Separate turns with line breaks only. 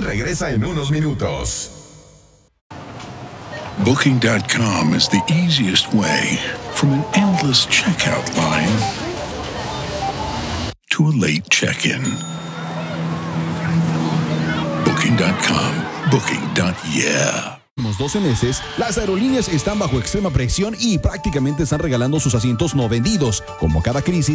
regresa en unos minutos.
Booking.com is the easiest way from an endless checkout line to a late check-in. Booking.com. Booking.yeah.
12 meses, las aerolíneas están bajo extrema presión y prácticamente están regalando sus asientos no vendidos. Como cada crisis,